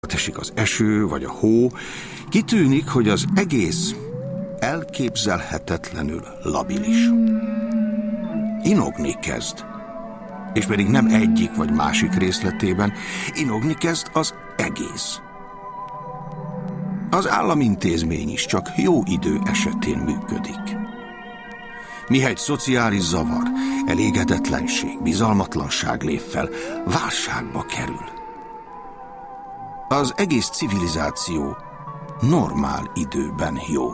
esik az eső vagy a hó, kitűnik, hogy az egész elképzelhetetlenül labilis. Inogni kezd, és pedig nem egyik vagy másik részletében, inogni kezd az egész. Az államintézmény is csak jó idő esetén működik. Mihelyt szociális zavar, elégedetlenség, bizalmatlanság lép fel, válságba kerül. Az egész civilizáció normál időben jó.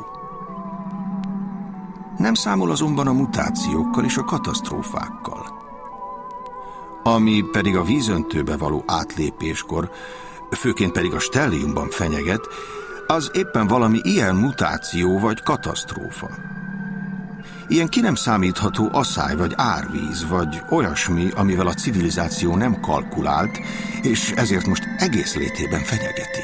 Nem számol azonban a mutációkkal és a katasztrófákkal. Ami pedig a vízöntőbe való átlépéskor, főként pedig a stelliumban fenyeget, az éppen valami ilyen mutáció vagy katasztrófa. Ilyen ki nem számítható aszály vagy árvíz, vagy olyasmi, amivel a civilizáció nem kalkulált, és ezért most egész létében fenyegeti.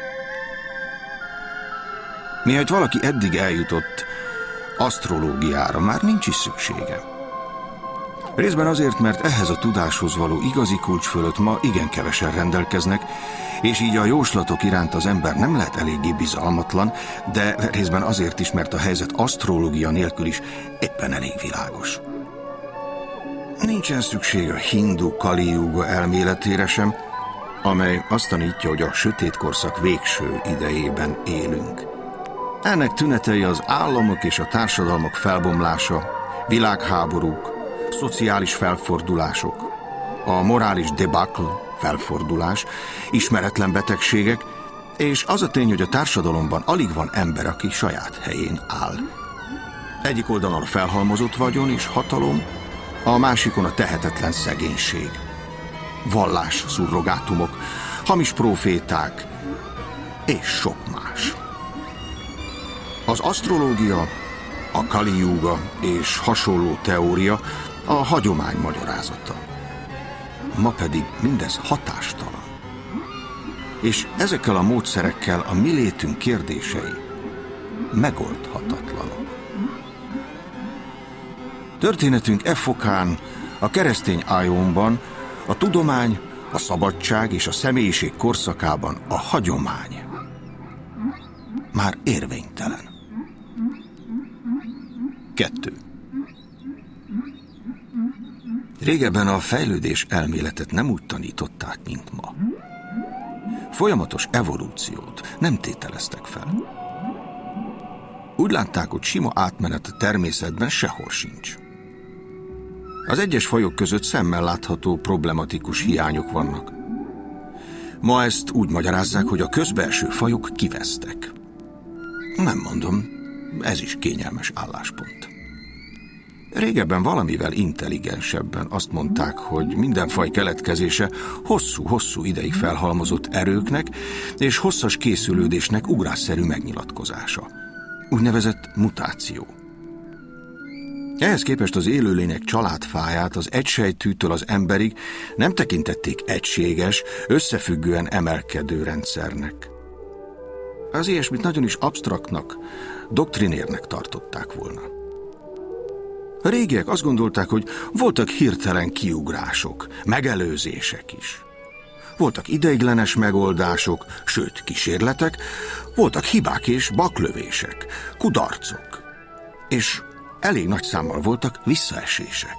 Mihelyt valaki eddig eljutott, asztrológiára már nincs is szüksége. Részben azért, mert ehhez a tudáshoz való igazi kulcs fölött ma igen kevesen rendelkeznek, és így a jóslatok iránt az ember nem lehet eléggé bizalmatlan, de részben azért is, mert a helyzet asztrológia nélkül is éppen elég világos. Nincsen szükség a hindu Kali Yuga elméletére sem, amely azt tanítja, hogy a sötét korszak végső idejében élünk. Ennek tünetei az államok és a társadalmak felbomlása, világháborúk, szociális felfordulások, a morális debakl, felfordulás, ismeretlen betegségek, és az a tény, hogy a társadalomban alig van ember, aki saját helyén áll. Egyik oldalon a felhalmozott vagyon és hatalom, a másikon a tehetetlen szegénység, vallás szurrogátumok, hamis proféták és sok más. Az asztrológia, a Kali Yuga és hasonló teória a hagyomány magyarázata. Ma pedig mindez hatástalan. És ezekkel a módszerekkel a mi létünk kérdései megoldhatatlanok. Történetünk e fokán, a keresztény ájonban, a tudomány, a szabadság és a személyiség korszakában a hagyomány már érvénytelen. 2. Régebben a fejlődés elméletet nem úgy tanították, mint ma. Folyamatos evolúciót nem tételeztek fel. Úgy látták, hogy sima átmenet a természetben sehol sincs. Az egyes fajok között szemmel látható problematikus hiányok vannak. Ma ezt úgy magyarázzák, hogy a közbelső fajok kivesztek. Nem mondom, ez is kényelmes álláspont. Régebben valamivel intelligensebben azt mondták, hogy minden faj keletkezése hosszú-hosszú ideig felhalmozott erőknek és hosszas készülődésnek ugrásszerű megnyilatkozása. Úgynevezett mutáció. Ehhez képest az élőlények családfáját az egysejtűtől az emberig nem tekintették egységes, összefüggően emelkedő rendszernek. Az ilyesmit nagyon is absztraktnak, doktrinérnek tartották volna. A régiek azt gondolták, hogy voltak hirtelen kiugrások, megelőzések is. Voltak ideiglenes megoldások, sőt kísérletek, voltak hibák és baklövések, kudarcok, és elég nagy számmal voltak visszaesések.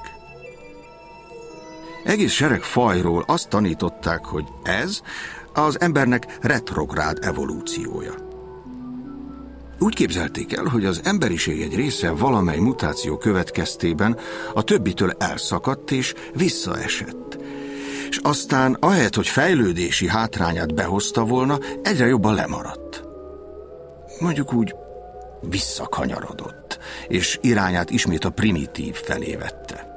Egész sereg fajról azt tanították, hogy ez az embernek retrográd evolúciója. Úgy képzelték el, hogy az emberiség egy része valamely mutáció következtében a többitől elszakadt és visszaesett. És aztán ahelyett, hogy fejlődési hátrányát behozta volna, egyre jobban lemaradt. Mondjuk úgy visszakanyarodott, és irányát ismét a primitív felé vette.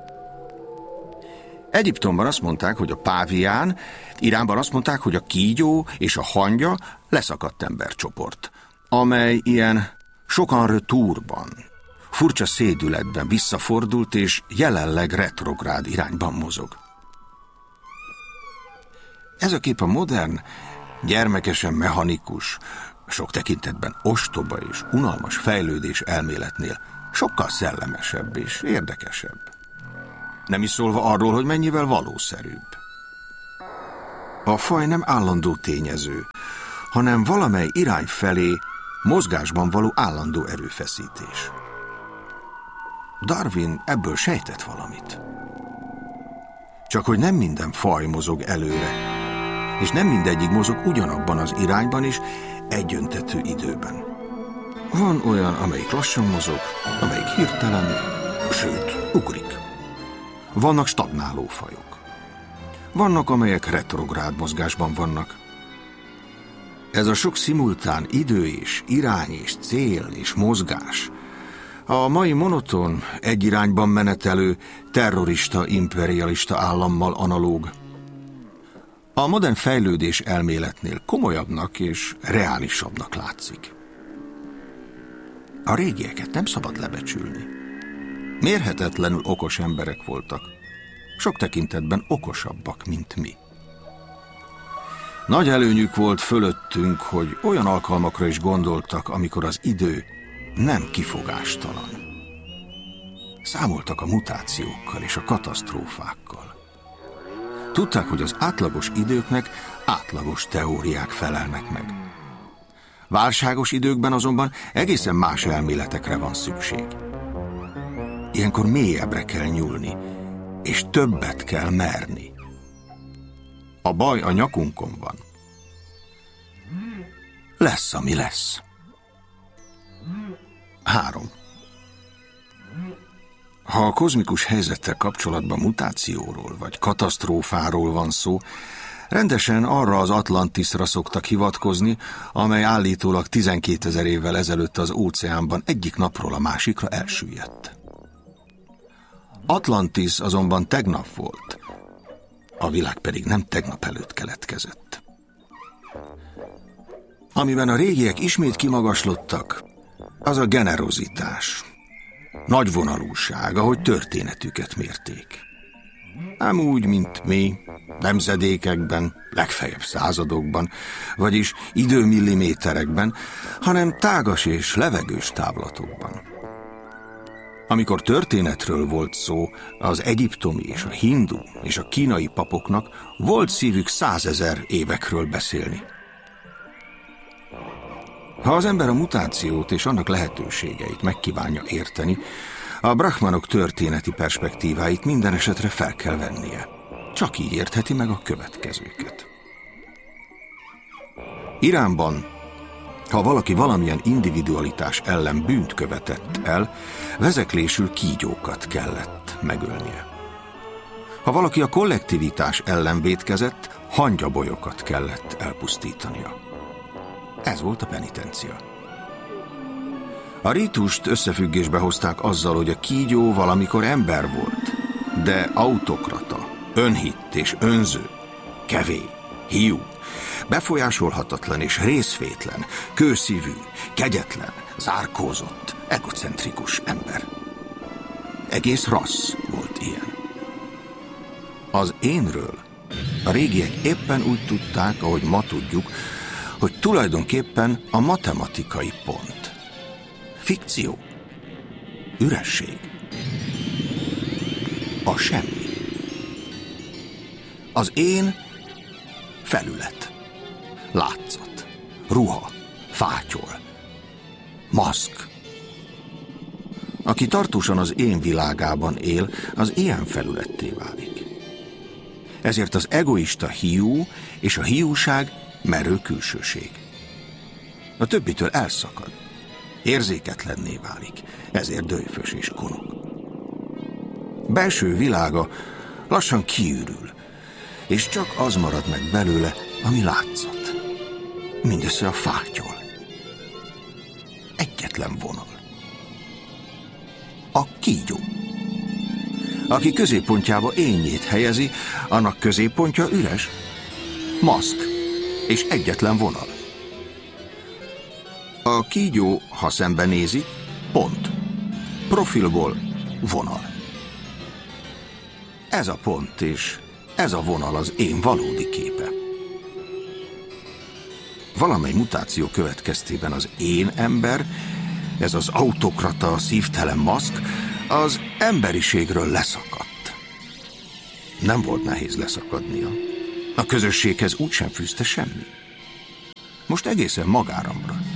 Egyiptomban azt mondták, hogy a pávián, Iránban azt mondták, hogy a kígyó és a hangya leszakadt embercsoport, amely ilyen sokanrö túrban, furcsa szédületben visszafordult és jelenleg retrográd irányban mozog. Ez a kép a modern, gyermekesen mechanikus, sok tekintetben ostoba és unalmas fejlődés elméletnél sokkal szellemesebb és érdekesebb. Nem is szólva arról, hogy mennyivel valószerűbb. A faj nem állandó tényező, hanem valamely irány felé mozgásban való állandó erőfeszítés. Darwin ebből sejtett valamit. Csak hogy nem minden faj mozog előre, és nem mindegyik mozog ugyanabban az irányban és egyöntetű időben. Van olyan, amelyik lassan mozog, amelyik hirtelen, sőt, ugrik. Vannak stagnáló fajok. Vannak, amelyek retrográd mozgásban vannak. Ez a sok szimultán idő és irány és cél és mozgás a mai monoton, egy irányban menetelő, terrorista, imperialista állammal analóg. A modern fejlődés elméletnél komolyabbnak és reálisabbnak látszik. A régieket nem szabad lebecsülni. Mérhetetlenül okos emberek voltak. Sok tekintetben okosabbak, mint mi. Nagy előnyük volt fölöttünk, hogy olyan alkalmakra is gondoltak, amikor az idő nem kifogástalan. Számoltak a mutációkkal és a katasztrófákkal. Tudták, hogy az átlagos időknek átlagos teóriák felelnek meg. Válságos időkben azonban egészen más elméletekre van szükség. Ilyenkor mélyebbre kell nyúlni, és többet kell merni. A baj a nyakunkon van. Lesz, ami lesz. 3. Ha a kozmikus helyzettel kapcsolatban mutációról vagy katasztrófáról van szó, rendesen arra az Atlantisra szoktak hivatkozni, amely állítólag 12 000 évvel ezelőtt az óceánban egyik napról a másikra elsüllyedt. Atlantis azonban tegnap volt, a világ pedig nem tegnap előtt keletkezett. Amiben a régiek ismét kimagaslottak, az a generozitás, nagyvonalúság, ahogy történetüket mérték. Nem úgy, mint mi, nemzedékekben, legfeljebb századokban, vagyis időmilliméterekben, hanem tágas és levegős távlatokban. Amikor történetről volt szó, az egyiptomi és a hindu és a kínai papoknak volt szívük 100 000 évekről beszélni. Ha az ember a mutációt és annak lehetőségeit megkívánja érteni, a brahmanok történeti perspektíváit minden esetre fel kell vennie. Csak így értheti meg a következőket. Iránban, ha valaki valamilyen individualitás ellen bűnt követett el, vezeklésül kígyókat kellett megölnie. Ha valaki a kollektivitás ellen vétkezett, hangyabolyokat kellett elpusztítania. Ez volt a penitencia. A rítust összefüggésbe hozták azzal, hogy a kígyó valamikor ember volt, de autokrata, önhitt és önző, kevély, hiú, befolyásolhatatlan és részvétlen, kőszívű, kegyetlen, zárkózott, egocentrikus ember. Egész rassz volt ilyen. Az énről a régiek éppen úgy tudták, ahogy ma tudjuk, hogy tulajdonképpen a matematikai pont. Fikció. Üresség. A semmi. Az én felület. Látszat. Ruha. Fátyol. Maszk. Aki tartósan az én világában él, az ilyen felületté válik. Ezért az egoista hiú és a hiúság merő külsőség. A többitől elszakad. Érzéketlenné válik, ezért döjfös és konok. Belső világa lassan kiürül, és csak az marad meg belőle, ami látszat. Mindössze a fátyol. Egyetlen vonal. A kígyó. Aki középpontjába énjét helyezi, annak középpontja üres. Maszk és egyetlen vonal. A kígyó, ha szembenézi, pont. Profilból vonal. Ez a pont és ez a vonal az én valódi képe. Valamely mutáció következtében az én ember, ez az autokrata, szívtelen maszk, az emberiségről leszakadt. Nem volt nehéz leszakadnia. A A közösséghez úgysem fűzte semmi. Most egészen magára maradt.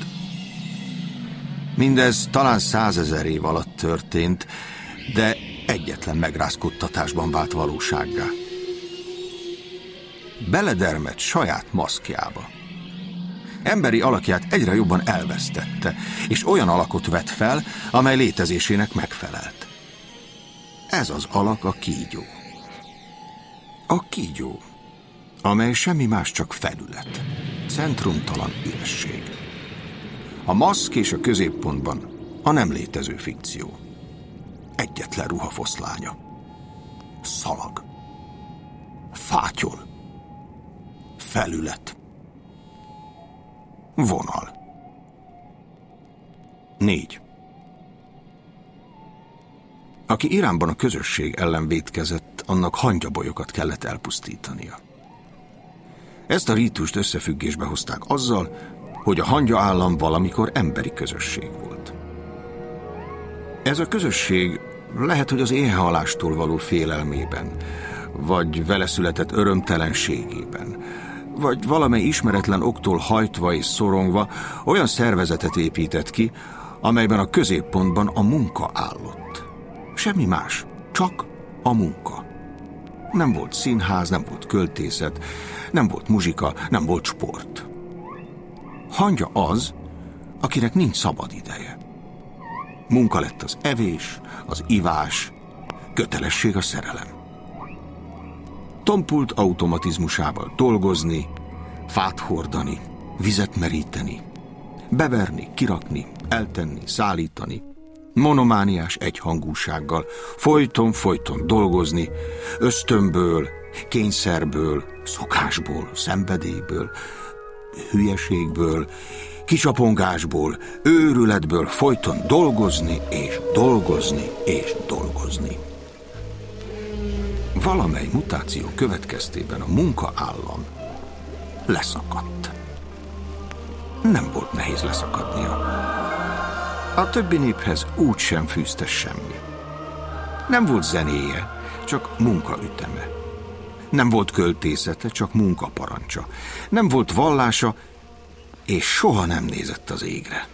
Mindez talán 100 000 év alatt történt, de egyetlen megrázkódtatásban vált valósággá. Beledermedt saját maszkjába. Emberi alakját egyre jobban elvesztette, és olyan alakot vett fel, amely létezésének megfelelt. Ez az alak a kígyó. A kígyó, amely semmi más, csak felület, centrumtalan üresség. A maszk és a középpontban a nem létező fikció. Egyetlen ruhafoszlánya. Szalag. Fátyol. Felület. Vonal. 4. Aki Iránban a közösség ellen vétkezett, annak hangyabolyokat kellett elpusztítania. Ezt a rítust összefüggésbe hozták azzal, hogy a hangya állam valamikor emberi közösség volt. Ez a közösség lehet, hogy az éhhalástól való félelmében, vagy vele született örömtelenségében, vagy valamely ismeretlen októl hajtva és szorongva olyan szervezetet épített ki, amelyben a középpontban a munka állott. Semmi más, csak a munka. Nem volt színház, nem volt költészet, nem volt muzsika, nem volt sport. Hangya az, akinek nincs szabad ideje. Munka lett az evés, az ivás, kötelesség a szerelem. Tompult automatizmusával dolgozni, fát hordani, vizet meríteni, beverni, kirakni, eltenni, szállítani, monomániás egyhangúsággal, folyton dolgozni, ösztönből, kényszerből, szokásból, szenvedélyből, hülyeségből, kicsapongásból, őrületből folyton dolgozni és dolgozni és dolgozni. Valamely mutáció következtében a munkaállam leszakadt. Nem volt nehéz leszakadnia. A többi néphez úgysem fűzte semmi. Nem volt zenéje, csak munkaüteme. Nem volt költészete, csak munkaparancsa. Nem volt vallása, és soha nem nézett az égre.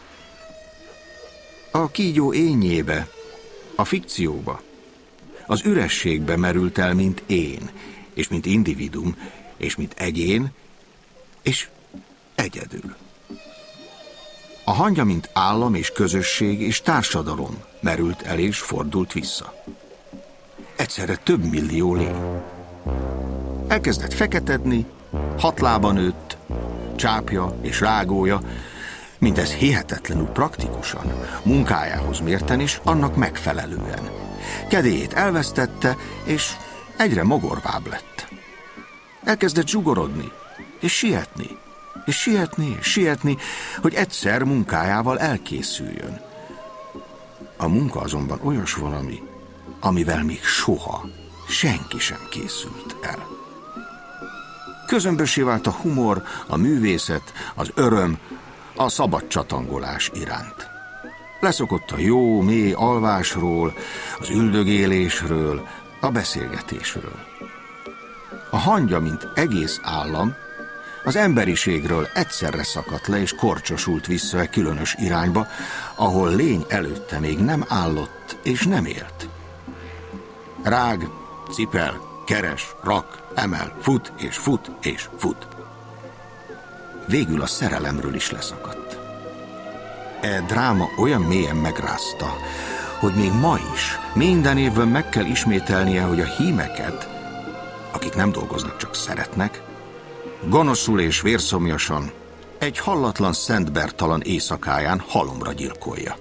A kígyó énjébe, a fikcióba, az ürességbe merült el, mint én, és mint individum, és mint egyén, és egyedül. A hangya, mint állam és közösség és társadalom merült el és fordult vissza. Egyszerre több millió lény. Elkezdett feketedni, 6 lába nőtt, csápja és rágója, mindez hihetetlenül praktikusan, munkájához mérten és annak megfelelően. Kedélyét elvesztette, és egyre mogorvább lett. Elkezdett zsugorodni, és sietni, és sietni, és sietni, hogy egyszer munkájával elkészüljön. A munka azonban olyas valami, amivel még soha senki sem készült el. Közömbössé vált a humor, a művészet, az öröm, a szabad csatangolás iránt. Leszokott a jó, mély alvásról, az üldögélésről, a beszélgetésről. A hangya, mint egész állam, az emberiségről egyszerre szakadt le és korcsosult vissza egy különös irányba, ahol lény előtte még nem állott és nem élt. Rág, cipel, keres, rak, emel, fut és fut és fut. Végül a szerelemről is leszakadt. E dráma olyan mélyen megrázta, hogy még ma is minden évben meg kell ismételnie, hogy a hímeket, akik nem dolgoznak, csak szeretnek, gonoszul és vérszomjasan egy hallatlan szentbertalan éjszakáján halomra gyilkolja.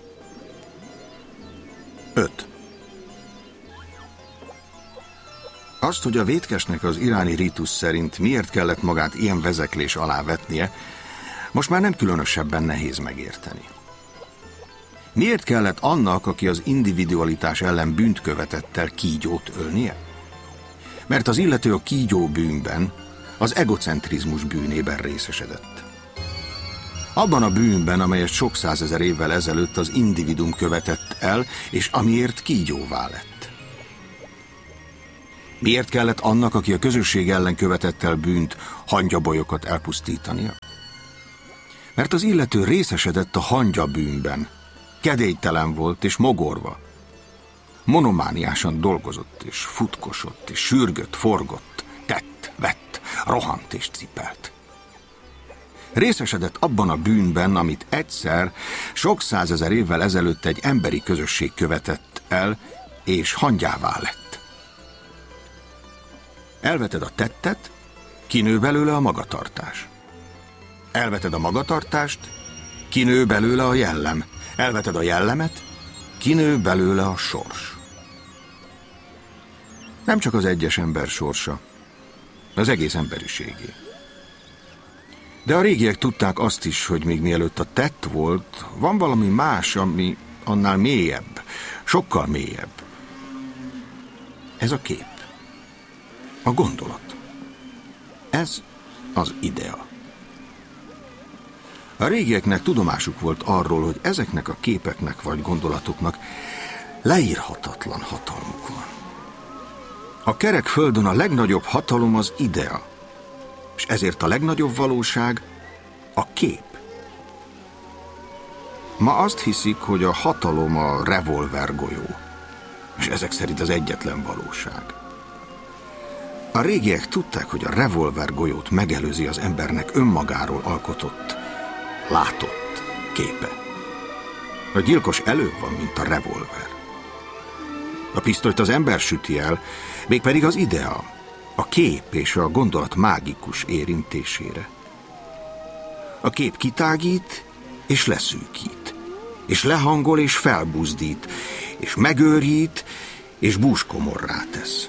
5. Azt, hogy a vétkesnek az iráni rítusz szerint miért kellett magát ilyen vezeklés alá vetnie, most már nem különösebben nehéz megérteni. Miért kellett annak, aki az individualitás ellen bűnt követett el, kígyót ölnie? Mert az illető a kígyó bűnben, az egocentrizmus bűnében részesedett. Abban a bűnben, amelyet sok 100 000 évvel ezelőtt az individum követett el, és amiért kígyóvá lett. Miért kellett annak, aki a közösség ellen követett el bűnt, hangyabolyokat elpusztítania? Mert az illető részesedett a hangyabűnben, kedélytelen volt és mogorva. Monomániásan dolgozott és futkosott és sürgött, forgott, tett, vett, rohant és cipelt. Részesedett abban a bűnben, amit egyszer, sok százezer évvel ezelőtt egy emberi közösség követett el, és hangyává lett. Elveted a tettet, kinő belőle a magatartás. Elveted a magatartást, kinő belőle a jellem. Elveted a jellemet, kinő belőle a sors. Nem csak az egyes ember sorsa, az egész emberiségé. De a régiek tudták azt is, hogy még mielőtt a tett volt, van valami más, ami annál mélyebb, sokkal mélyebb. Ez a kép, a gondolat. Ez az idea. A régieknek tudomásuk volt arról, hogy ezeknek a képeknek vagy gondolatoknak leírhatatlan hatalmuk van. A kerek földön a legnagyobb hatalom az idea, és ezért a legnagyobb valóság a kép. Ma azt hiszik, hogy a hatalom a revolver golyó, és ezek szerint az egyetlen valóság. A régiek tudták, hogy a revolver golyót megelőzi az embernek önmagáról alkotott, látott képe. A gyilkos előbb van, mint a revolver. A pisztolyt az ember süti el, mégpedig az idea, a kép és a gondolat mágikus érintésére. A kép kitágít és leszűkít, és lehangol és felbuzdít, és megőrít és búskomorrá tesz.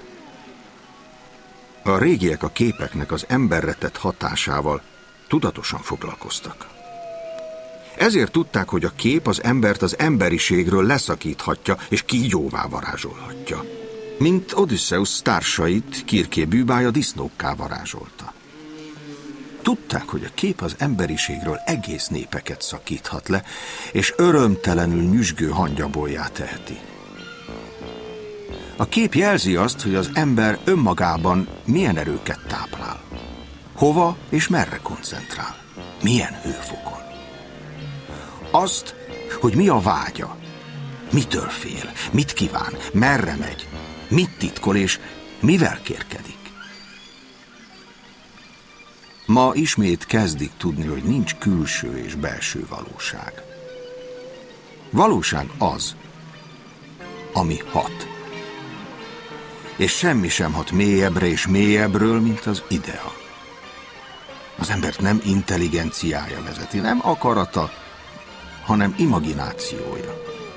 A régiek a képeknek az emberre tett hatásával tudatosan foglalkoztak. Ezért tudták, hogy a kép az embert az emberiségről leszakíthatja és kígyóvá varázsolhatja. Mint Odüsszeusz társait Kirké bűbája disznókká varázsolta. Tudták, hogy a kép az emberiségről egész népeket szakíthat le, és örömtelenül nyüzsgő hangyabollyá teheti. A kép jelzi azt, hogy az ember önmagában milyen erőket táplál, hova és merre koncentrál, milyen hőfokon. Azt, hogy mi a vágya, mitől fél, mit kíván, merre megy, mit titkol és mivel kérkedik. Ma ismét kezdik tudni, hogy nincs külső és belső valóság. Valóság az, ami hat. És semmi sem hat mélyebbre és mélyebbről, mint az idea. Az embert nem intelligenciája vezeti, nem akarata, hanem imaginációja.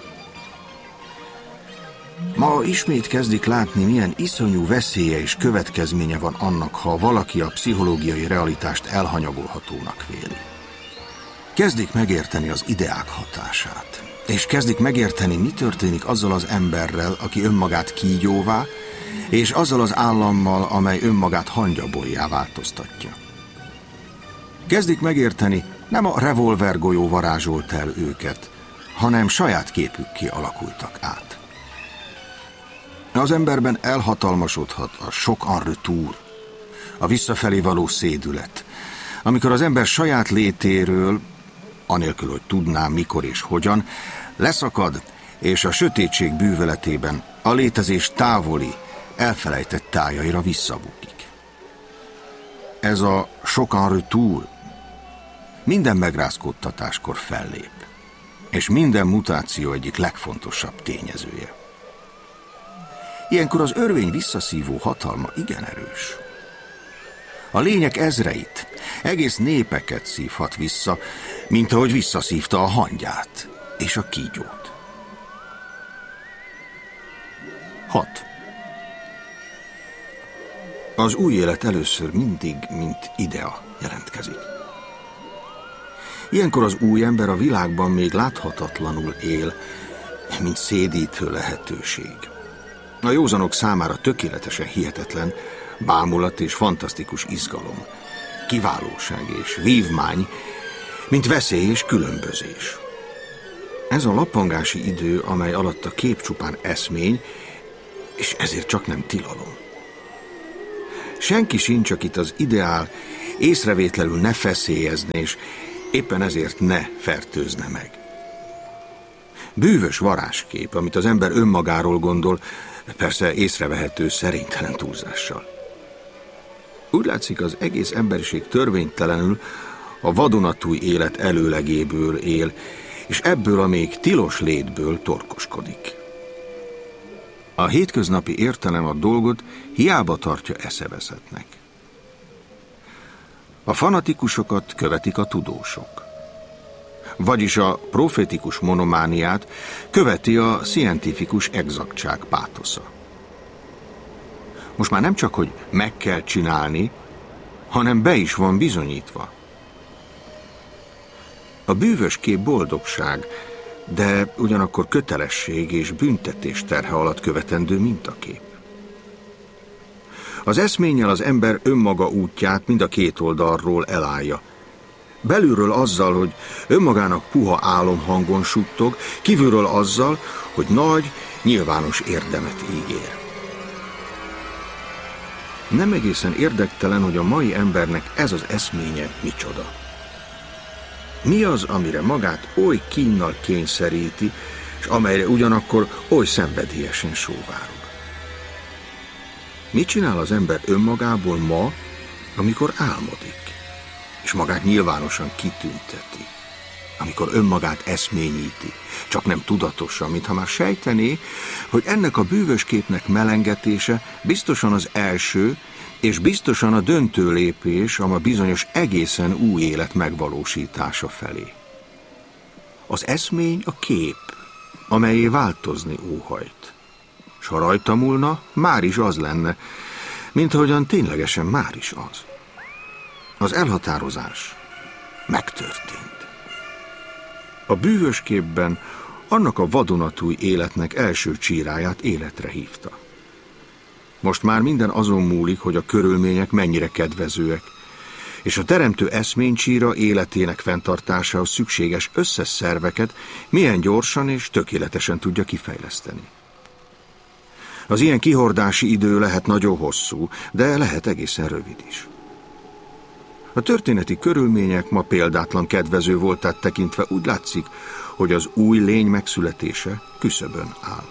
Ma ismét kezdik látni, milyen iszonyú veszélye és következménye van annak, ha valaki a pszichológiai realitást elhanyagolhatónak véli. Kezdik megérteni az ideák hatását, és kezdik megérteni, mi történik azzal az emberrel, aki önmagát kígyóvá, és azzal az állammal, amely önmagát hangyabollyá változtatja. Kezdik megérteni, nem a revolvergolyó varázsolt el őket, hanem saját képükké alakultak át. Az emberben elhatalmasodhat a sok en retour, a visszafelé való szédület, amikor az ember saját létéről, anélkül, hogy tudná mikor és hogyan, leszakad, és a sötétség bűvöletében a létezés távoli, elfelejtett tájaira visszabukik. Ez a sok en retour minden megrázkódtatáskor fellép, és minden mutáció egyik legfontosabb tényezője. Ilyenkor az örvény visszaszívó hatalma igen erős. A lények ezreit, egész népeket szívhat vissza, mint ahogy visszaszívta a hangyát és a kígyót. 6. Az új élet először mindig, mint idea jelentkezik. Ilyenkor az új ember a világban még láthatatlanul él, mint szédítő lehetőség. A józanok számára tökéletesen hihetetlen, bámulat és fantasztikus izgalom, kiválóság és vívmány, mint veszély és különbözés. Ez a lappangási idő, amely alatt a kép csupán eszmény, és ezért csak nem tilalom. Senki sincs, akit az ideál észrevétlenül ne feszélyezne, és éppen ezért ne fertőzne meg. Bűvös varázskép, amit az ember önmagáról gondol, persze észrevehető szerénytelen túlzással. Úgy látszik, az egész emberiség törvénytelenül a vadonatúj élet előlegéből él, és ebből a még tilos létből torkoskodik. A hétköznapi értelem a dolgot hiába tartja eszeveszettnek. A fanatikusokat követik a tudósok. Vagyis a profetikus monomániát követi a scientifikus exaktság pátosza. Most már nem csak, hogy meg kell csinálni, hanem be is van bizonyítva. A bűvös kép boldogság, de ugyanakkor kötelesség és büntetés terhe alatt követendő mintakép. Az eszménnyel az ember önmaga útját mind a két oldalról elállja. Belülről azzal, hogy önmagának puha álomhangon suttog, kívülről azzal, hogy nagy, nyilvános érdemet ígér. Nem egészen érdektelen, hogy a mai embernek ez az eszménye micsoda. Mi az, amire magát oly kínnal kényszeríti, és amelyre ugyanakkor oly szenvedélyesen sóvárog? Mit csinál az ember önmagából ma, amikor álmodik, és magát nyilvánosan kitünteti, amikor önmagát eszményíti, csak nem tudatosan, mintha már sejtené, hogy ennek a bűvös képnek melengetése biztosan az első, és biztosan a döntő lépés a bizonyos egészen új élet megvalósítása felé. Az eszmény a kép, amelyé változni óhajt. S ha rajta múlna, már is az lenne, mint ahogyan ténylegesen már is az. Az elhatározás megtörtént. A bűvös képben annak a vadonatúj életnek első csíráját életre hívta. Most már minden azon múlik, hogy a körülmények mennyire kedvezőek, és a teremtő eszménycsíra életének fenntartásához szükséges összes szerveket milyen gyorsan és tökéletesen tudja kifejleszteni. Az ilyen kihordási idő lehet nagyon hosszú, de lehet egészen rövid is. A történeti körülmények ma példátlan kedvező voltát tekintve úgy látszik, hogy az új lény megszületése küszöbön áll.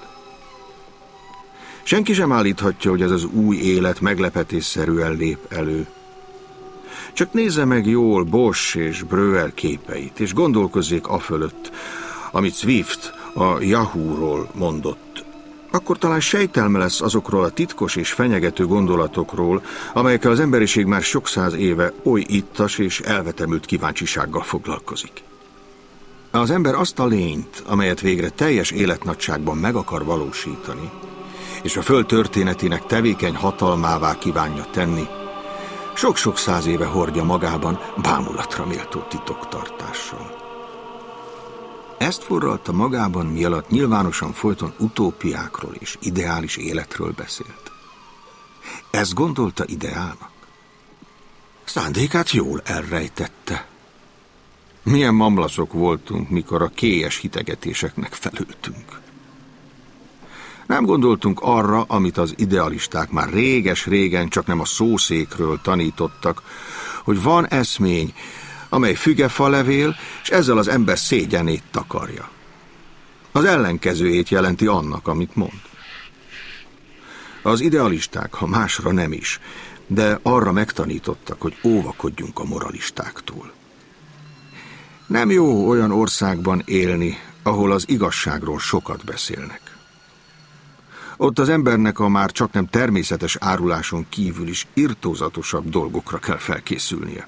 Senki sem állíthatja, hogy ez az új élet meglepetésszerűen lép elő. Csak nézze meg jól Bosch és Breuer képeit, és gondolkozzék afölött, amit Swift a Yahoo-ról mondott. Akkor talán sejtelme lesz azokról a titkos és fenyegető gondolatokról, amelyekkel az emberiség már sok száz éve oly ittas és elvetemült kíváncsisággal foglalkozik. Az ember azt a lényt, amelyet végre teljes életnagyságban meg akar valósítani, és a föld történetének tevékeny hatalmává kívánja tenni, sok-sok száz éve hordja magában bámulatra méltó titoktartással. Ezt forralta magában, mialatt nyilvánosan folyton utópiákról és ideális életről beszélt. Ezt gondolta ideálnak. Szándékát jól elrejtette. Milyen mamlaszok voltunk, mikor a kélyes hitegetéseknek felültünk. Nem gondoltunk arra, amit az idealisták már réges-régen csak nem a szószékről tanítottak, hogy van eszmény, amely fügefalevél, és ezzel az ember szégyenét takarja. Az ellenkezőjét jelenti annak, amit mond. Az idealisták, ha másra nem is, de arra megtanítottak, hogy óvakodjunk a moralistáktól. Nem jó olyan országban élni, ahol az igazságról sokat beszélnek. Ott az embernek a már csak nem természetes áruláson kívül is irtózatosabb dolgokra kell felkészülnie.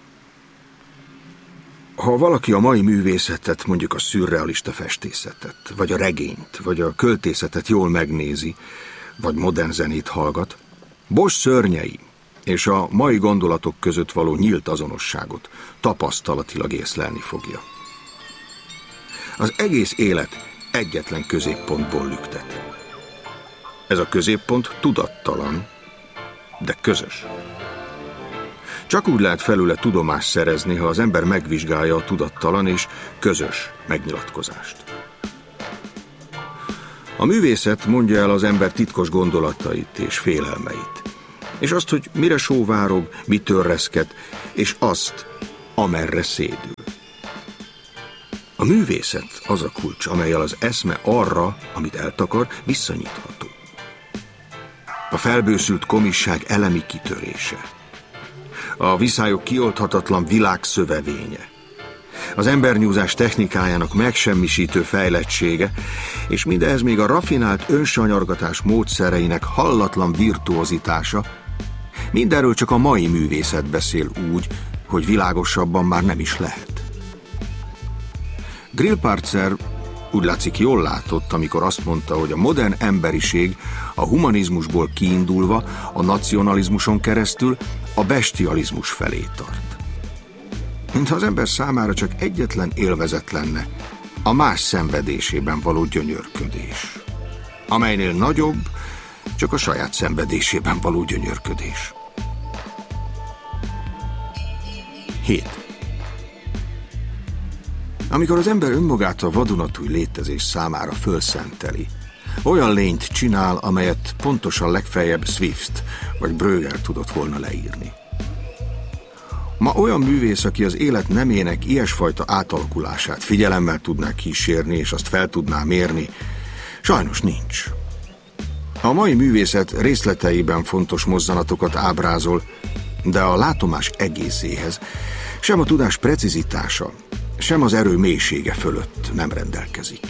Ha valaki a mai művészetet, mondjuk a szürrealista festészetet, vagy a regényt, vagy a költészetet jól megnézi, vagy modern zenét hallgat, Bosch szörnyei és a mai gondolatok között való nyílt azonosságot tapasztalatilag észlelni fogja. Az egész élet egyetlen középpontból lüktet. Ez a középpont tudattalan, de közös. Csak úgy lehet felőle tudomást szerezni, ha az ember megvizsgálja a tudattalan és közös megnyilatkozást. A művészet mondja el az ember titkos gondolatait és félelmeit, És azt, hogy mire sóvárog, mi törreszket, és azt, amerre szédül. A művészet az a kulcs, amellyel az eszme arra, amit eltakar, visszanyitható. A felbőszült komisság elemi kitörése. A viszályok kioldhatatlan világ szövevénye. Az embernyúzás technikájának megsemmisítő fejlettsége, és mindehhez még a raffinált önsanyargatás módszereinek hallatlan virtuozitása, mindenről csak a mai művészet beszél úgy, hogy világosabban már nem is lehet. Grillparzer úgy látszik jól látott, amikor azt mondta, hogy a modern emberiség a humanizmusból kiindulva, a nacionalizmuson keresztül a bestializmus felé tart. Mintha az ember számára csak egyetlen élvezet lenne, a más szenvedésében való gyönyörködés, amelynél nagyobb csak a saját szenvedésében való gyönyörködés. 7. Amikor az ember önmagát a vadonatúj létezés számára fölszenteli, olyan lényt csinál, amelyet pontosan legfeljebb Swift vagy Bruegel tudott volna leírni. Ma olyan művész, aki az élet nemének ilyesfajta átalakulását figyelemmel tudná kísérni, és azt fel tudná mérni, sajnos nincs. A mai művészet részleteiben fontos mozzanatokat ábrázol, de a látomás egészéhez sem a tudás precizitása, sem az erő mélysége fölött nem rendelkezik.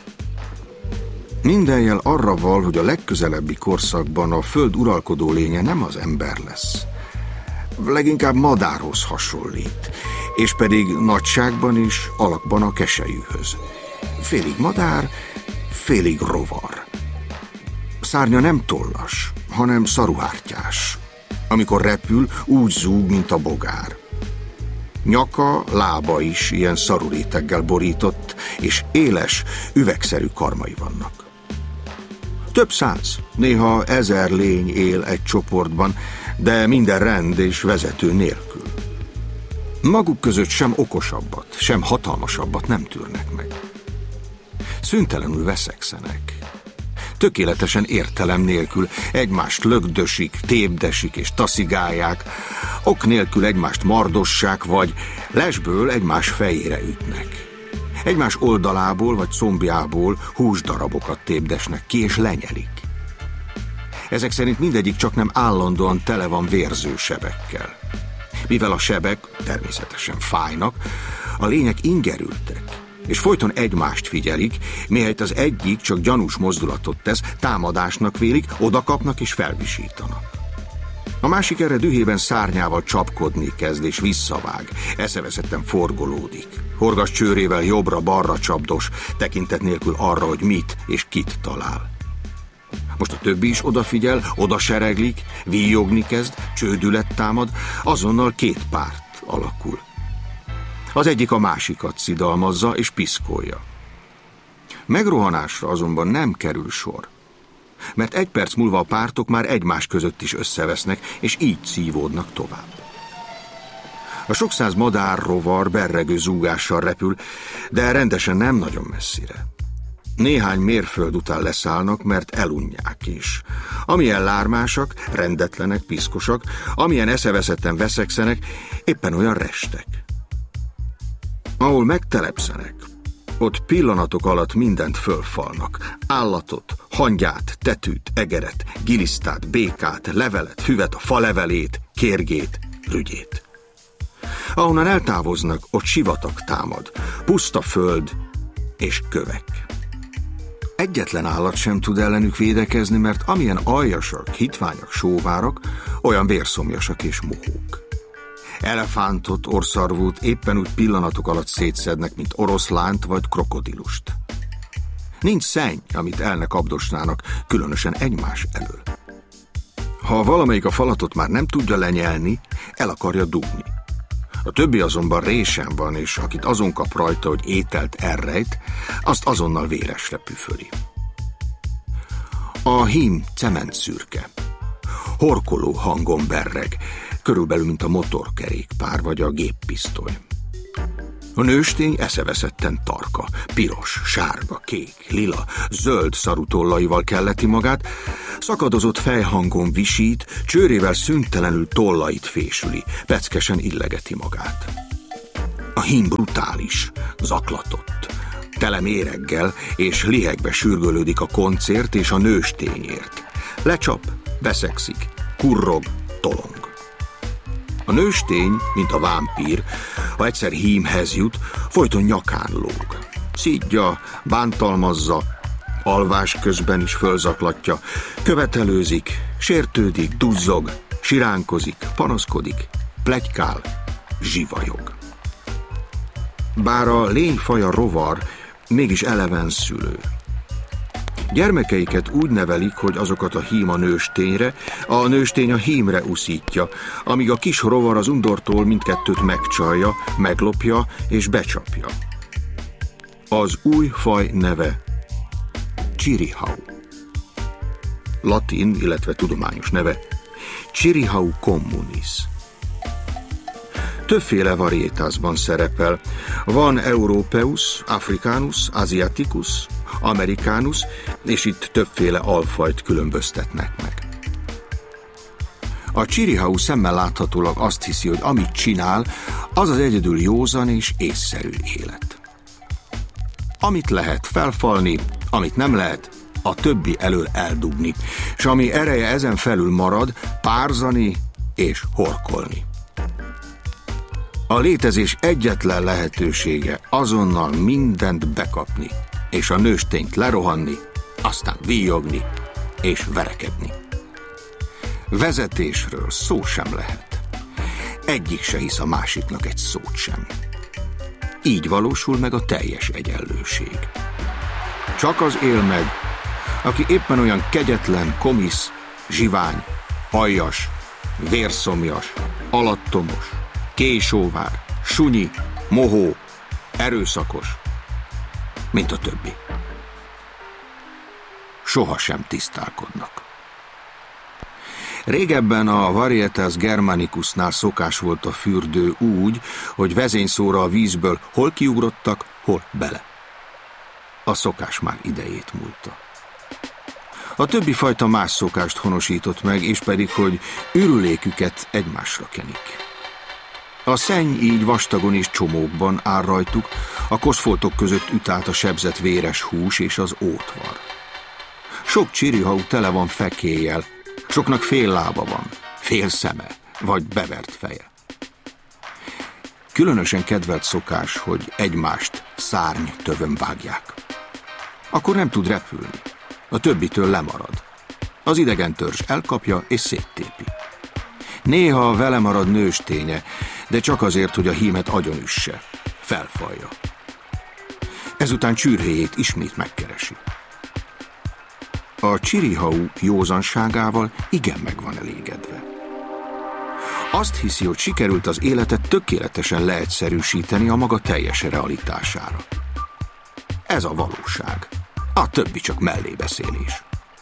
Minden jel arra val, hogy a legközelebbi korszakban a föld uralkodó lénye nem az ember lesz. Leginkább madárhoz hasonlít, és pedig nagyságban és alakban a keselyűhöz. Félig madár, félig rovar. Szárnya nem tollas, hanem szaruhártyás. Amikor repül, úgy zúg, mint a bogár. Nyaka, lába is ilyen szaruréteggel borított, és éles, üvegszerű karmai vannak. Több száz, néha 1000 lény él egy csoportban, de minden rend és vezető nélkül. Maguk között sem okosabbat, sem hatalmasabbat nem tűrnek meg. Szüntelenül veszekszenek. Tökéletesen értelem nélkül egymást lögdösik, tépdesik és taszigálják, ok nélkül egymást mardossák, vagy lesből egymás fejére ütnek. Egymás oldalából vagy combjából húsdarabokat tépdesnek ki és lenyelik. Ezek szerint mindegyik csak nem állandóan tele van vérző sebekkel. Mivel a sebek természetesen fájnak, a lények ingerültek, és folyton egymást figyelik, mihelyt az egyik csak gyanús mozdulatot tesz, támadásnak vélik, odakapnak és felvisítanak. A másik erre dühében szárnyával csapkodni kezd és visszavág, eszeveszetten forgolódik. Horgas csőrével jobbra-balra csapdos, tekintet nélkül arra, hogy mit és kit talál. Most a többi is odafigyel, odasereglik, víjogni kezd, csődület támad, azonnal két párt alakul. Az egyik a másikat szidalmazza és piszkolja. Megrohanásra azonban nem kerül sor, mert egy perc múlva a pártok már egymás között is összevesznek, és így szívódnak tovább. A sok száz madár, rovar berregő zúgással repül, de rendesen nem nagyon messzire. Néhány mérföld után leszállnak, mert elunják is. Amilyen lármásak, rendetlenek, piszkosak, amilyen eszeveszetten veszekszenek, éppen olyan restek. Ahol megtelepszenek, ott pillanatok alatt mindent fölfalnak. Állatot, hangyát, tetűt, egeret, gilisztát, békát, levelet, füvet, a falevelét, kérgét, rügyét. Ahonnan eltávoznak, ott sivatag támad, puszta föld és kövek. Egyetlen állat sem tud ellenük védekezni, mert amilyen aljasak, hitványak, sóvárak, olyan vérszomjasak és mohók. Elefántot, orszarvút éppen úgy pillanatok alatt szétszednek, mint oroszlánt vagy krokodilust. Nincs szenny, amit el ne kapdosnának, különösen egymás elől. Ha valamelyik a falatot már nem tudja lenyelni, el akarja dugni. A többi azonban résen van, és akit azon kap rajta, hogy ételt elrejt, azt azonnal véresre püföli. A hím cementszürke. Horkoló hangon berreg, körülbelül mint a motorkerékpár vagy a géppisztoly. A nőstény eszeveszetten tarka, piros, sárga, kék, lila, zöld szarú tollaival kelleti magát, szakadozott fejhangon visít, csőrével szüntelenül tollait fésüli, peckesen illegeti magát. A hím brutális, zaklatott, tele méreggel és lihegbe sürgölődik a koncért és a nőstényért. Lecsap, beszegszik, kurrog, tolong. A nőstény, mint a vámpír, ha egyszer hímhez jut, folyton nyakán lóg. Szidja, bántalmazza, alvás közben is fölzaklatja, követelőzik, sértődik, duzzog, siránkozik, panaszkodik, pletykál, zsivajog. Bár a lényfaja rovar, mégis eleven szülő. Gyermekeiket úgy nevelik, hogy azokat a hím a nőstényre, a nőstény a hímre uszítja, amíg a kis rovar az undortól mindkettőt megcsalja, meglopja és becsapja. Az új faj neve Chirihau. Latin, illetve tudományos neve Chirihau communis. Többféle variétásban szerepel. Van Europeus, Africanus, Asiaticus, Americanus, és itt többféle alfajt különböztetnek meg. A Chirihau szemmel láthatólag azt hiszi, hogy amit csinál, az az egyedül józan és észszerű élet. Amit lehet felfalni, amit nem lehet, a többi elől eldugni, és ami ereje ezen felül marad, párzani és horkolni. A létezés egyetlen lehetősége azonnal mindent bekapni, és a nőstényt lerohanni, aztán víjogni és verekedni. Vezetésről szó sem lehet. Egyik se hisz a másiknak egy szót sem. Így valósul meg a teljes egyenlőség. Csak az él meg, aki éppen olyan kegyetlen, komisz, zsivány, aljas, vérszomjas, alattomos, késóvár, sunyi, mohó, erőszakos, mint a többi. Sohasem tisztálkodnak. Régebben a Varietas Germanicusnál szokás volt a fürdő úgy, hogy vezényszóra a vízből hol kiugrottak, hol bele. A szokás már idejét múlta. A többi fajta más szokást honosított meg, és pedig, hogy ürüléküket egymásra kenik. A szenny így vastagon és csomókban áll rajtuk, a koszfoltok között üt át a sebzett véres hús és az ótvar. Sok Chirihau tele van fekélyel, soknak fél lába van, fél szeme, vagy bevert feje. Különösen kedvelt szokás, hogy egymást szárnytövön vágják. Akkor nem tud repülni, a többitől lemarad. Az idegen törzs elkapja és széttépi. Néha vele marad nősténye, de csak azért, hogy a hímet agyonüsse, felfalja. Ezután csürhéjét ismét megkeresi. A Chirihau józanságával igen meg van elégedve. Azt hiszi, hogy sikerült az életet tökéletesen leegyszerűsíteni a maga teljes realitására. Ez a valóság, a többi csak mellébeszélés.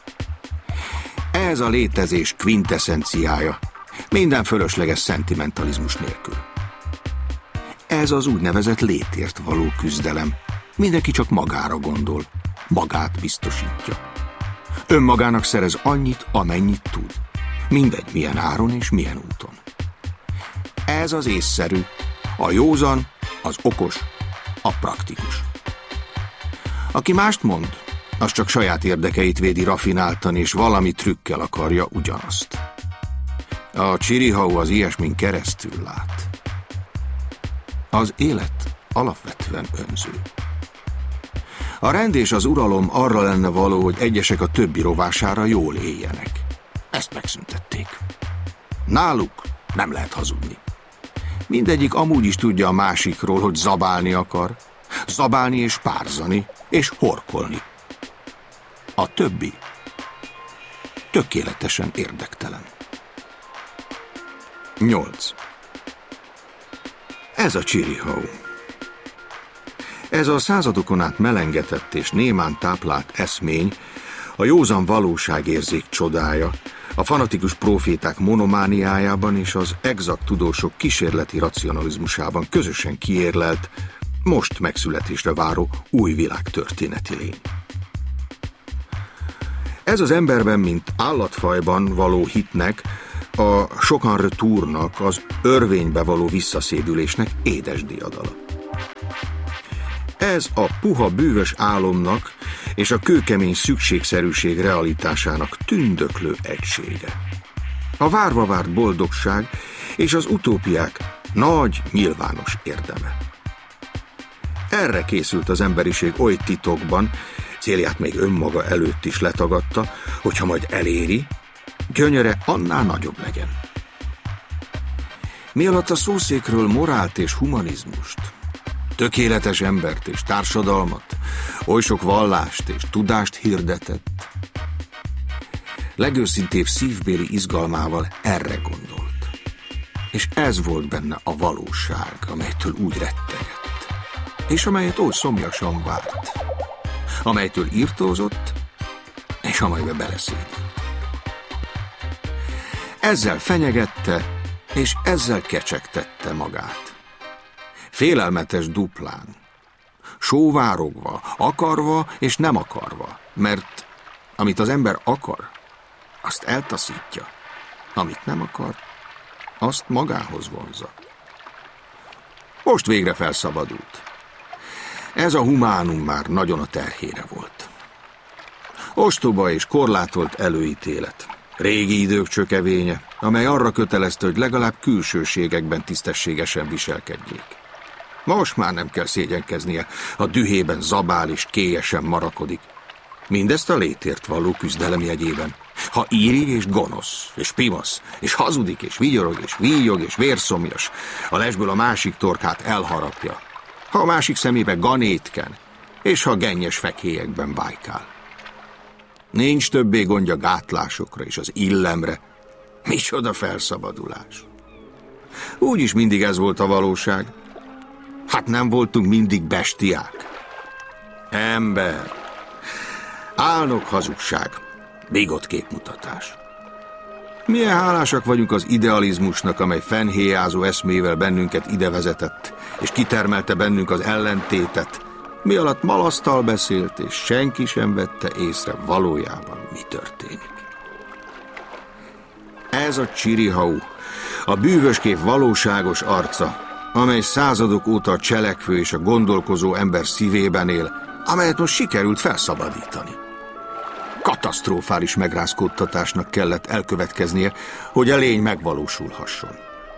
Ez a létezés kvinteszenciája, minden fölösleges szentimentalizmus nélkül. Ez az úgynevezett létért való küzdelem. Mindenki csak magára gondol, magát biztosítja. Önmagának szerez annyit, amennyit tud. Mindegy, milyen áron és milyen úton. Ez az észszerű, a józan, az okos, a praktikus. Aki mást mond, az csak saját érdekeit védi rafináltan, és valami trükkel akarja ugyanazt. A Chirihau az ilyesmin keresztül lát. Az élet alapvetően önző. A rend és az uralom arra lenne való, hogy egyesek a többi rovására jól éljenek. Ezt megszüntették. Náluk nem lehet hazudni. Mindegyik amúgy is tudja a másikról, hogy zabálni akar. Zabálni és párzani, és horkolni. A többi tökéletesen érdektelen. 8. Ez a Chirihau. Ez a századokon át melengetett és némán táplált eszmény, a józan valóságérzék csodája, a fanatikus próféták monomániájában és az exakt tudósok kísérleti racionalizmusában közösen kiérlelt, most megszületésre váró új világ történeti lény. Ez az emberben, mint állatfajban való hitnek, a sokan retournak, az örvénybe való visszaszédülésnek édes diadala. Ez a puha bűvös álomnak és a kőkemény szükségszerűség realitásának tündöklő egysége. A várva várt boldogság és az utópiák nagy, nyilvános érdeme. Erre készült az emberiség oly titokban, célját még önmaga előtt is letagadta, hogyha majd eléri, gyönyöre annál nagyobb legyen. Mi alatt a szószékről morált és humanizmust, tökéletes embert és társadalmat, oly sok vallást és tudást hirdetett, legőszintébb szívbéli izgalmával erre gondolt. És ez volt benne a valóság, amelytől úgy rettegett, és amelyet oly szomjasan várt, amelytől irtózott, és amelybe beleszédült. Ezzel fenyegette, és ezzel kecsegtette magát. Félelmetes duplán, sóvárogva, akarva és nem akarva, mert amit az ember akar, azt eltaszítja, amit nem akar, azt magához vonzza. Most végre felszabadult. Ez a humánum már nagyon a terhére volt. Ostoba és korlátolt előítélet, régi idők csökevénye, amely arra kötelezte, hogy legalább külsőségekben tisztességesen viselkedjék. Most már nem kell szégyenkeznie, a dühében zabál és kélyesen marakodik. Mindezt a létért való küzdelem jegyében. Ha írig és gonosz, és pimasz, és hazudik, és vigyorog, és víjog, és vérszomjas, a lesből a másik torkát elharapja. Ha a másik szemébe ganétken, és ha gennyes fekélyekben bájkál. Nincs többé gondja gátlásokra és az illemre. Micsoda felszabadulás. Úgyis mindig ez volt a valóság. Hát nem voltunk mindig bestiák. Ember. Álnok hazugság. Bigott képmutatás. Milyen hálásak vagyunk az idealizmusnak, amely fennhéjázó eszmével bennünket ide vezetett, és kitermelte bennünk az ellentétet, mi alatt malasztal beszélt, és senki sem vette észre valójában, mi történik. Ez a Csirihau, a bűvöskép valóságos arca, amely századok óta a cselekvő és a gondolkozó ember szívében él, amelyet most sikerült felszabadítani. Katasztrofális megrázkódtatásnak kellett elkövetkeznie, hogy a lény megvalósulhasson.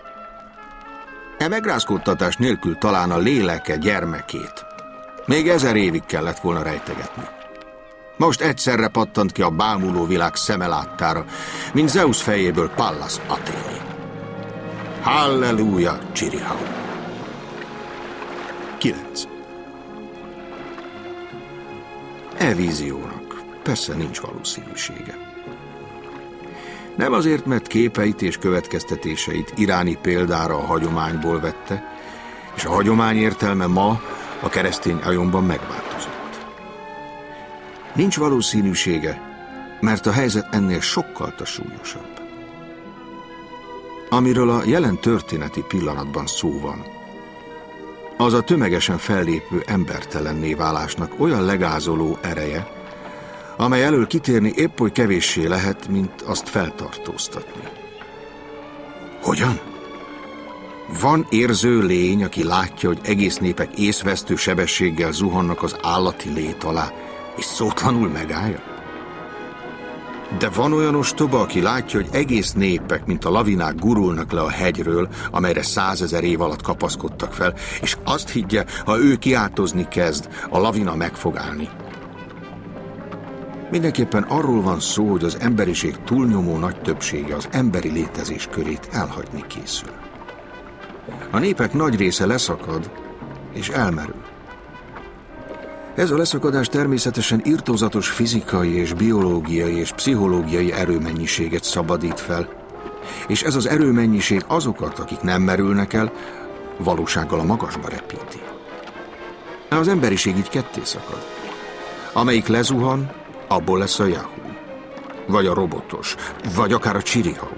E megrázkódtatás nélkül talán a léleke gyermekét még 1000 évig kellett volna rejtegetni. Most egyszerre pattant ki a bámuló világ szeme láttára, mint Zeus fejéből Pallas Athéné. Halleluja, Csirihau! 9. E víziónak persze nincs valószínűsége. Nem azért, mert képeit és következtetéseit iráni példára a hagyományból vette, és a hagyomány értelme ma a keresztény ajonban megváltozott. Nincs valószínűsége, mert a helyzet ennél sokkal súlyosabb. Amiről a jelen történeti pillanatban szó van, az a tömegesen fellépő embertelenné válásnak olyan legázoló ereje, amely elől kitérni épp oly kevéssé lehet, mint azt feltartóztatni. Hogyan? Van érző lény, aki látja, hogy egész népek észvesztő sebességgel zuhannak az állati lét alá, és szótlanul megállja? De van olyan ostoba, aki látja, hogy egész népek, mint a lavinák gurulnak le a hegyről, amelyre 100 000 év alatt kapaszkodtak fel, és azt higgye, ha ő kiáltozni kezd, a lavina meg fog állni. Mindenképpen arról van szó, hogy az emberiség túlnyomó nagy többsége az emberi létezés körét elhagyni készül. A népek nagy része leszakad és elmerül. Ez a leszakadás természetesen irtózatos fizikai és biológiai és pszichológiai erőmennyiséget szabadít fel, és ez az erőmennyiség azokat, akik nem merülnek el, valósággal a magasba repíti. Az emberiség így ketté szakad. Amelyik lezuhan, abból lesz a Yahoo, vagy a robotos, vagy akár a Csirihau,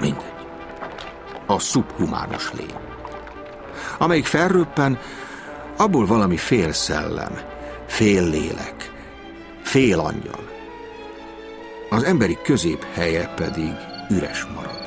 mindegy. A szubhumános lény. Amelyik felröppen, Abból valami fél szellem, fél lélek, fél angyal. Az emberi középhelye pedig üres marad.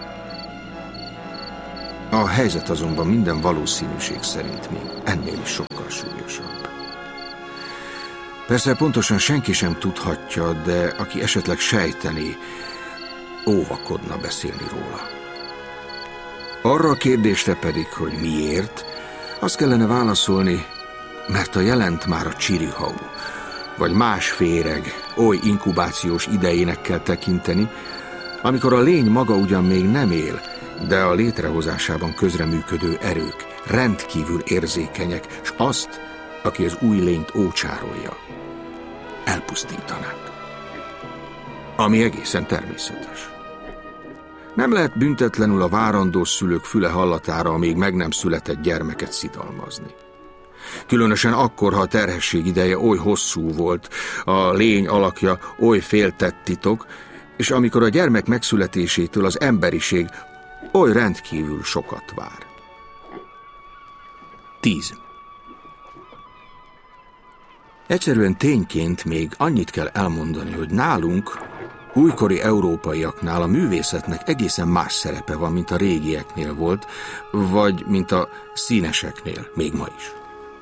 A helyzet azonban minden valószínűség szerint még ennél is sokkal súlyosabb. Persze pontosan senki sem tudhatja, de aki esetleg sejtené, óvakodna beszélni róla. Arra a kérdésre pedig, hogy miért, azt kellene válaszolni, mert a jelent már a Csirihau, vagy más féreg oly inkubációs idejének kell tekinteni, amikor a lény maga ugyan még nem él, de a létrehozásában közreműködő erők rendkívül érzékenyek, s azt, aki az új lényt ócsárolja, elpusztítanák. Ami egészen természetes. Nem lehet büntetlenül a várandó szülők füle hallatára a még meg nem született gyermeket szidalmazni. Különösen akkor, ha a terhesség ideje oly hosszú volt, a lény alakja oly féltett titok, és amikor a gyermek megszületésétől az emberiség oly rendkívül sokat vár. 10. Egyszerűen tényként még annyit kell elmondani, hogy nálunk, újkori európaiaknál a művészetnek egészen más szerepe van, mint a régieknél volt, vagy mint a színeseknél, még ma is.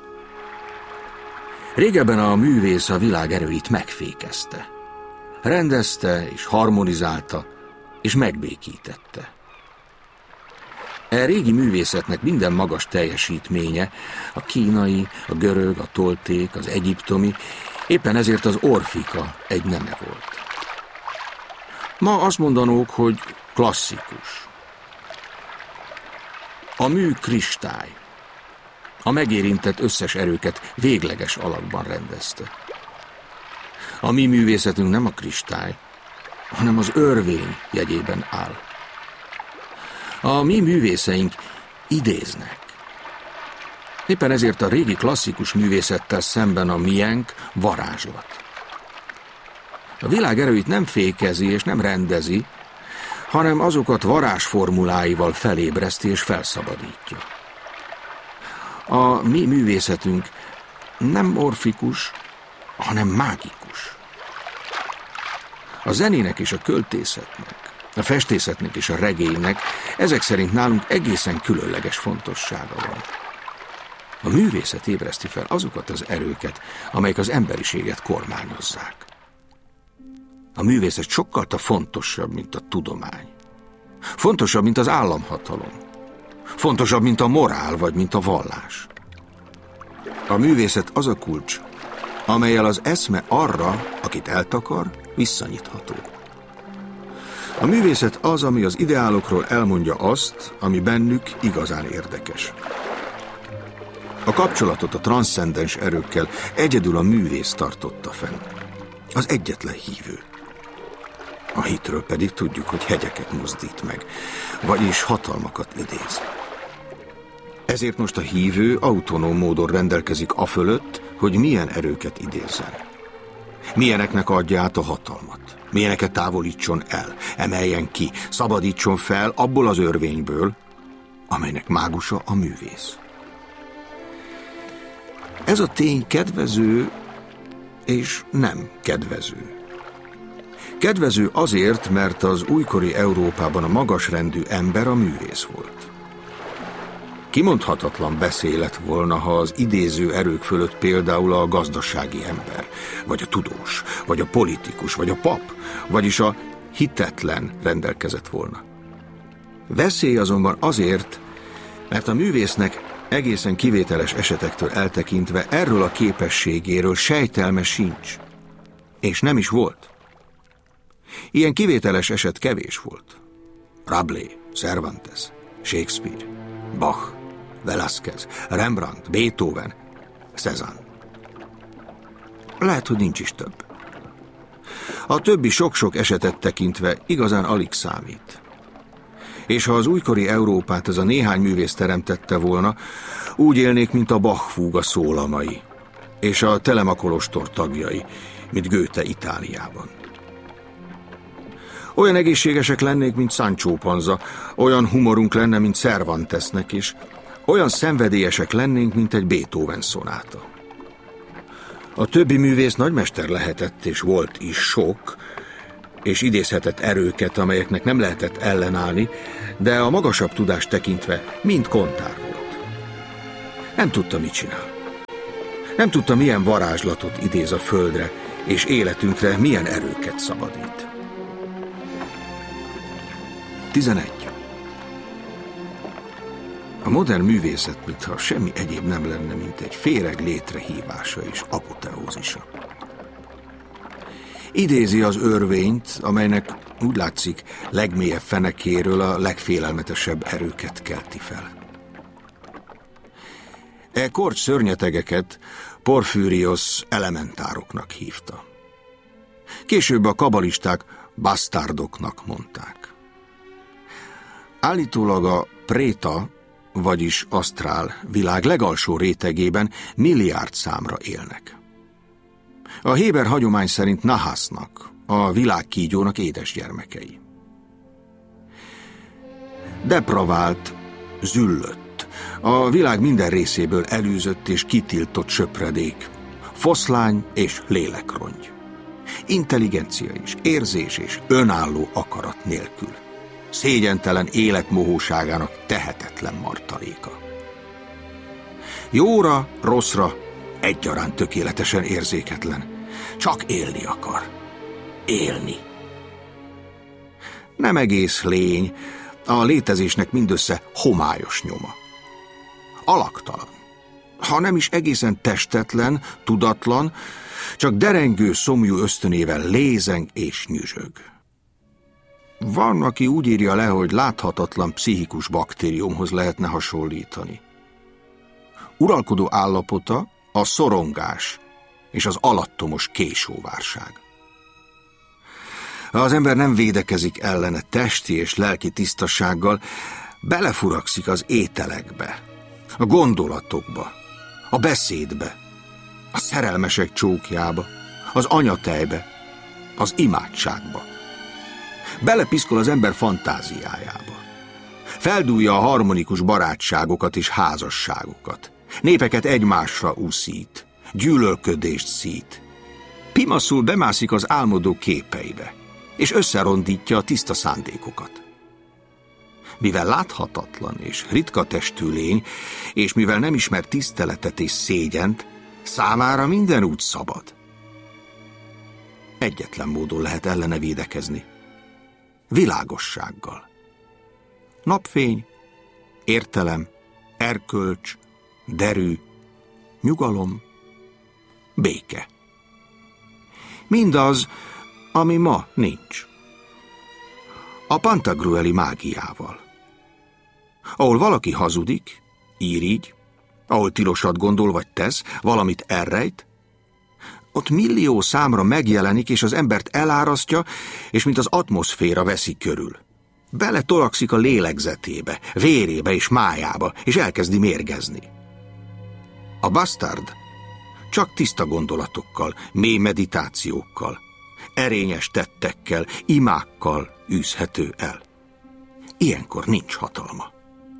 Régebben a művész a világ erőit megfékezte. Rendezte és harmonizálta, és megbékítette. E régi művészetnek minden magas teljesítménye, a kínai, a görög, a tolték, az egyiptomi, éppen ezért az orfika egy neme volt. Ma azt mondanók, hogy klasszikus. A mű kristály. A megérintett összes erőket végleges alakban rendezte. A mi művészetünk nem a kristály, hanem az örvény jegyében áll. A mi művészeink idéznek. Éppen ezért a régi klasszikus művészettel szemben a miénk varázslat. A világ erőit nem fékezi és nem rendezi, hanem azokat varázsformuláival felébreszti és felszabadítja. A mi művészetünk nem orfikus, hanem mágikus. A zenének és a költészetnek, a festészetnek és a regénynek ezek szerint nálunk egészen különleges fontossága van. A művészet ébreszti fel azokat az erőket, amelyek az emberiséget kormányozzák. A művészet sokkal fontosabb, mint a tudomány. Fontosabb, mint az államhatalom. Fontosabb, mint a morál, vagy mint a vallás. A művészet az a kulcs, amellyel az eszme arra, akit eltakar, visszanyitható. A művészet az, ami az ideálokról elmondja azt, ami bennük igazán érdekes. A kapcsolatot a transzcendens erőkkel egyedül a művész tartotta fenn. Az egyetlen hívő. A hitről pedig tudjuk, hogy hegyeket mozdít meg, vagyis hatalmakat idéz. Ezért most a hívő autonóm módon rendelkezik afölött, hogy milyen erőket idézzen. Milyeneknek adja át a hatalmat, milyeneket távolítson el, emeljen ki, szabadítson fel abból az örvényből, amelynek mágusa a művész. Ez a tény kedvező és nem kedvező. Kedvező azért, mert az újkori Európában a magasrendű ember a művész volt. Kimondhatatlan beszélet volna, ha az idéző erők fölött például a gazdasági ember, vagy a tudós, vagy a politikus, vagy a pap, vagyis a hitetlen rendelkezett volna. Veszély azonban azért, mert a művésznek egészen kivételes esetektől eltekintve erről a képességéről sejtelme sincs, és nem is volt. Ilyen kivételes eset kevés volt. Rabelais, Cervantes, Shakespeare, Bach, Velázquez, Rembrandt, Beethoven, Cézanne. Lehet, hogy nincs is több. A többi sok-sok esetet tekintve igazán alig számít. És ha az újkori Európát ez a néhány művész teremtette volna, úgy élnék, mint a Bach fúga szólamai, és a Telemakolostor tagjai, mint Goethe Itáliában. Olyan egészségesek lennék, mint Sancho Panza, olyan humorunk lenne, mint Cervantesnek is, Olyan szenvedélyesek lennénk, mint egy Beethoven szonáta. A többi művész nagymester lehetett, és volt is sok, és idézhetett erőket, amelyeknek nem lehetett ellenállni, de a magasabb tudást tekintve mind kontár volt. Nem tudta, mit csinál. Nem tudta, milyen varázslatot idéz a földre, és életünkre milyen erőket szabadít. 11. A modern művészet, mintha semmi egyéb nem lenne, mint egy féreg létrehívása és apoteózisa. Idézi az örvényt, amelynek úgy látszik legmélyebb fenekéről a legfélelmetesebb erőket kelti fel. E korcs szörnyetegeket Porphyrios elementároknak hívta. Később a kabalisták basztárdoknak mondták. Állítólag a préta, vagyis asztrál világ legalsó rétegében milliárd számra élnek. A héber hagyomány szerint Nahasznak, a világkígyónak édesgyermekei. Depravált, züllött, a világ minden részéből elűzött és kitiltott söpredék, foszlány és lélekrongy. Intelligencia és érzés és önálló akarat nélkül. Szégyentelen életmohóságának tehetetlen martaléka. Jóra, rosszra egyaránt tökéletesen érzéketlen. Csak élni akar. Élni. Nem egész lény, a létezésnek mindössze homályos nyoma. Alaktalan. Ha nem is egészen testetlen, tudatlan, csak derengő, szomjú ösztönével lézeng és nyüzsög. Van, aki úgy írja le, hogy láthatatlan pszichikus baktériumhoz lehetne hasonlítani. Uralkodó állapota a szorongás és az alattomos késóvárság. Ha az ember nem védekezik ellene testi és lelki tisztasággal, belefurakszik az ételekbe, a gondolatokba, a beszédbe, a szerelmesek csókjába, az anyatejbe, az imádságba. Belepiszkol az ember fantáziájába. Feldúlja a harmonikus barátságokat és házasságokat. Népeket egymásra úszít, gyűlölködést szít. Pimaszul bemászik az álmodó képeibe, és összerondítja a tiszta szándékokat. Mivel láthatatlan és ritka testű lény, és mivel nem ismer tiszteletet és szégyent, számára minden úgy szabad. Egyetlen módon lehet ellene védekezni. Világossággal. Napfény, értelem, erkölcs, derű, nyugalom, béke. Mindaz, ami ma nincs. A Pantagrueli mágiával. Ahol valaki hazudik, irigy, ahol tilosat gondol vagy tesz, valamit elrejt, ott millió számra megjelenik, és az embert elárasztja, és mint az atmoszféra veszi körül. Beletolakszik a lélegzetébe, vérébe és májába, és elkezdi mérgezni. A basztárd csak tiszta gondolatokkal, mély meditációkkal, erényes tettekkel, imákkal űzhető el. Ilyenkor nincs hatalma.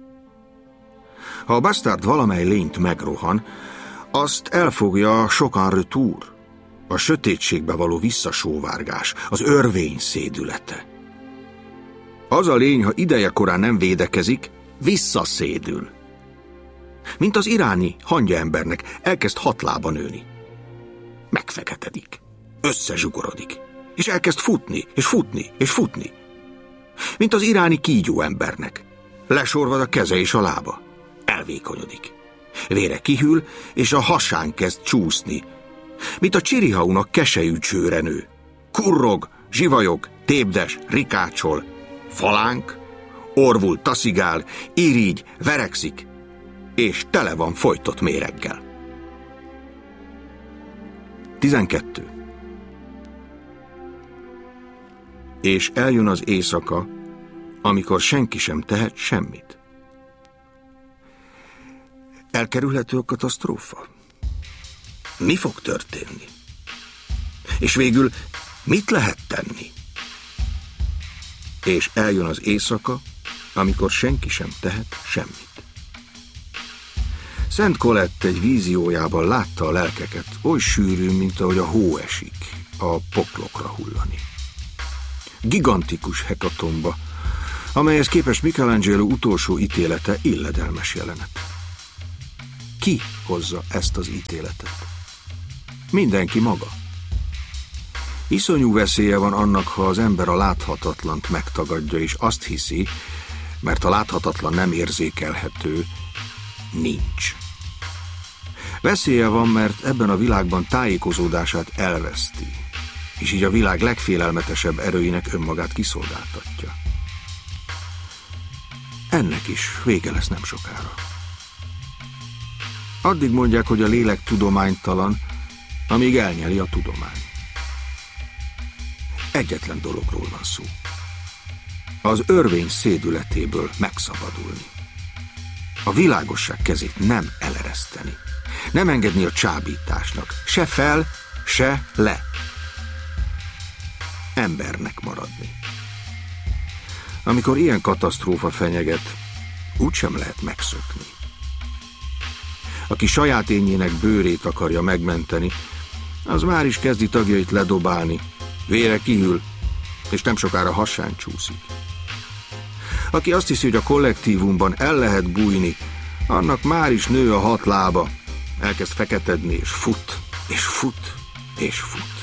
Ha a basztárd valamely lényt megrohan, azt elfogja a sokan retour, a sötétségbe való visszasóvárgás, az örvény szédülete. Az a lény, ha idejekorán nem védekezik, visszaszédül. Mint az iráni hangya embernek, elkezd 6 lába nőni. Megfeketedik, összezsugorodik, és elkezd futni, és futni, és futni. Mint az iráni kígyó embernek. Lesorvad a keze és a lába. Elvékonyodik. Vére kihűl, és a hasán kezd csúszni. Mint a csirihaunak keselyű csőre nő. Kurrog, zsivajog, tépdes, rikácsol. Falánk, orvul taszigál, irigy, verekszik, és tele van folytott méreggel. 12. És eljön az éjszaka, amikor senki sem tehet semmit. Elkerülhető a katasztrófa? Mi fog történni? És végül mit lehet tenni? És eljön az éjszaka, amikor senki sem tehet semmit. Szent Colette egy víziójában látta a lelkeket, oly sűrűn, mint ahogy a hó esik, a poklokra hullani. Gigantikus hekatomba, amelyhez képest Michelangelo utolsó ítélete illedelmes jelenet. Ki hozza ezt az ítéletet? Mindenki maga. Iszonyú veszélye van annak, ha az ember a láthatatlant megtagadja, és azt hiszi, mert a láthatatlan nem érzékelhető, nincs. Veszélye van, mert ebben a világban tájékozódását elveszti, és így a világ legfélelmetesebb erőinek önmagát kiszolgáltatja. Ennek is vége lesz nem sokára. Addig mondják, hogy a lélek tudománytalan, amíg elnyeli a tudomány. Egyetlen dologról van szó. Az örvény szédületéből megszabadulni. A világosság kezét nem elereszteni. Nem engedni a csábításnak. Se fel, se le. Embernek maradni. Amikor ilyen katasztrófa fenyeget, úgysem lehet megszokni. Aki saját énjének bőrét akarja megmenteni, az már is kezdi tagjait ledobálni, vére kihűl, és nem sokára hasán csúszik. Aki azt hiszi, hogy a kollektívumban el lehet bújni, annak már is nő a 6 lába, elkezd feketedni, és fut, és fut, és fut.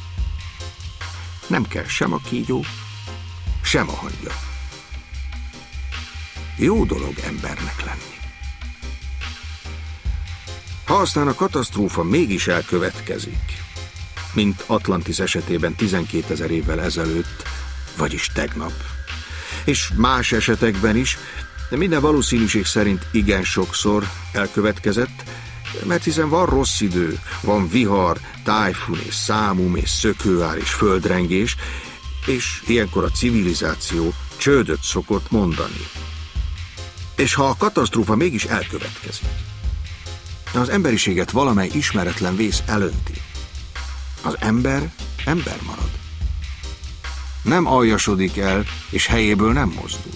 Nem kell sem a kígyó, sem a hangya. Jó dolog embernek lenni. Ha aztán a katasztrófa mégis elkövetkezik, mint Atlantis esetében 12 000 évvel ezelőtt, vagyis tegnap, és más esetekben is, de minden valószínűség szerint igen sokszor elkövetkezett, mert hiszen van rossz idő, van vihar, tájfun és számum és szökőár és földrengés, és ilyenkor a civilizáció csődöt szokott mondani. És ha a katasztrófa mégis elkövetkezik, az emberiséget valamely ismeretlen vész elönti, az ember ember marad. Nem aljasodik el, és helyéből nem mozdul.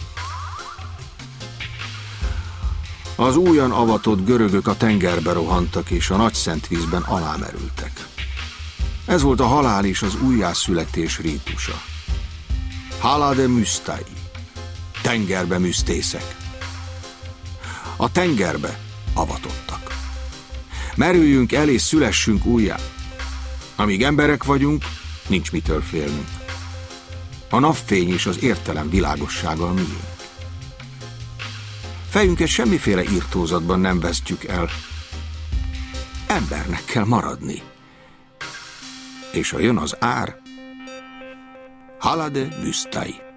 Az újan avatott görögök a tengerbe rohantak, és a nagy szentvízben alámerültek. Ez volt a halál és az újjászületés rítusa. Halade müsztai, tengerbe müsztészek. A tengerbe avatottak. Merüljünk el és szülessünk újjá. Amíg emberek vagyunk, nincs mitől félnünk. A napfény és az értelem világossága a miénk. Fejünket semmiféle irtózatban nem vesztjük el. Embernek kell maradni. És ha jön az ár, halade müsztai.